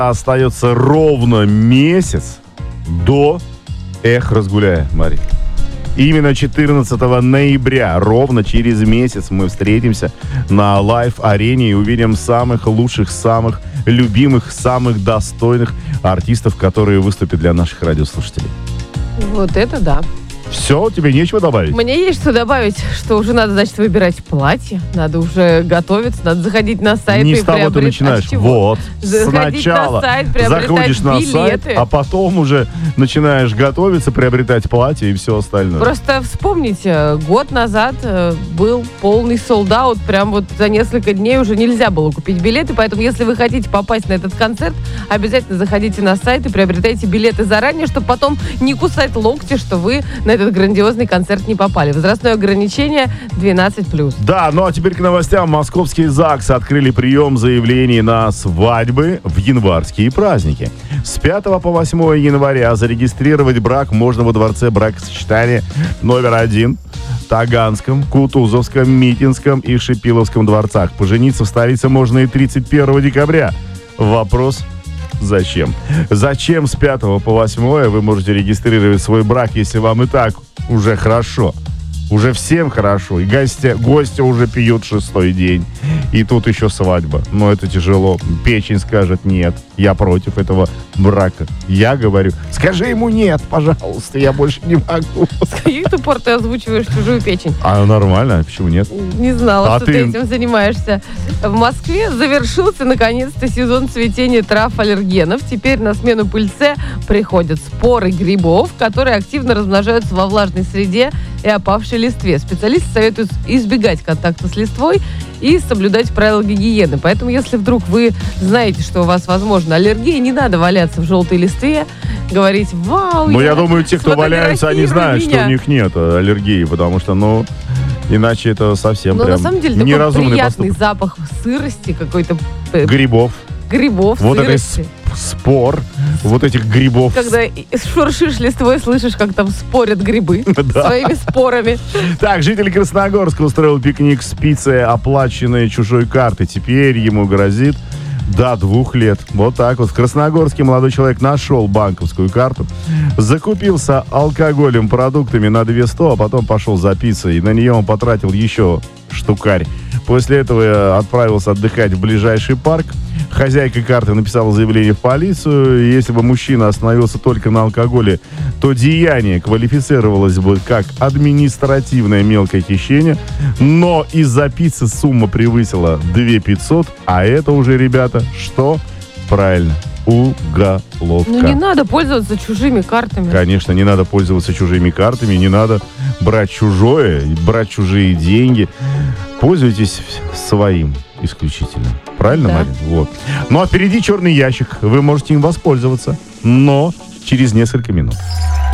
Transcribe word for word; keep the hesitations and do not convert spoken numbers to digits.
Остается ровно месяц до «Эх, разгуляя», Мария. Именно четырнадцатого ноября, ровно через месяц, мы встретимся на лайв-арене и увидим самых лучших, самых любимых, самых достойных артистов, которые выступят для наших радиослушателей. Вот это да. Все, тебе нечего добавить? Мне есть что добавить, что уже надо, значит, выбирать платье, надо уже готовиться, надо заходить на сайт Не и с того ты начинаешь. А вот. Заходить Сначала на сайт, приобретать заходишь на билеты. сайт, а потом уже начинаешь готовиться, приобретать платье и все остальное. Просто вспомните, год назад э, был полный солд-аут, прям вот за несколько дней уже нельзя было купить билеты, поэтому если вы хотите попасть на этот концерт, обязательно заходите на сайт и приобретайте билеты заранее, чтобы потом не кусать локти, что вы на этот грандиозный концерт не попали. Возрастное ограничение двенадцать плюс. Да, ну а теперь к новостям. Московские ЗАГСы открыли прием заявлений на свадьбы в январские праздники. С пятого по восьмое января зарегистрировать брак можно во дворце бракосочетания номер один, Таганском, Кутузовском, Митинском и Шипиловском дворцах. Пожениться в столице можно и тридцать первого декабря. Вопрос: зачем? Зачем с пятого по восьмое вы можете регистрировать свой брак, если вам и так уже хорошо? Уже всем хорошо. И гостя, гостя уже пьют шестой день. И тут еще свадьба. Но это тяжело. Печень скажет нет. Я против этого брака. Я говорю, скажи ему нет, пожалуйста, я больше не могу. С каких ты пор ты озвучиваешь чужую печень? А нормально, почему нет? Не знала, А что ты... ты этим занимаешься. В Москве завершился наконец-то сезон цветения трав аллергенов. Теперь на смену пыльце приходят споры грибов, которые активно размножаются во влажной среде и опавшей листве. Специалисты советуют избегать контакта с листвой и соблюдать правила гигиены. Поэтому, если вдруг вы знаете, что у вас, возможно, аллергия, не надо валяться в желтой листве, говорить «Вау!» Ну, я, я думаю, те, кто валяются, они знают, меня. что у них нет аллергии, потому что, ну, иначе это совсем Но прям на самом деле неразумный такой приятный поступок. запах сырости какой-то. Грибов. Грибов, вот сырости. Это спор, вот этих грибов. Когда шуршишь листвой, слышишь, как там спорят грибы своими спорами. Так, житель Красногорска устроил пикник с пиццей, оплаченной чужой картой. Теперь ему грозит до двух лет. Вот так вот. В Красногорске молодой человек нашел банковскую карту, закупился алкоголем, продуктами на двести, а потом пошел за пиццей. И на нее он потратил еще штукарь. После этого отправился отдыхать в ближайший парк. Хозяйка карты написала заявление в полицию. Если бы мужчина остановился только на алкоголе, то деяние квалифицировалось бы как административное мелкое хищение. Но из-за пиццы сумма превысила две тысячи пятьсот, а это уже, ребята, что? Правильно, уголовка. Ну не надо пользоваться чужими картами. Конечно, не надо пользоваться чужими картами, не надо брать чужое, брать чужие деньги. Пользуйтесь своим исключительно. Правильно, да. Марин? Вот. Ну а впереди черный ящик. Вы можете им воспользоваться, но через несколько минут.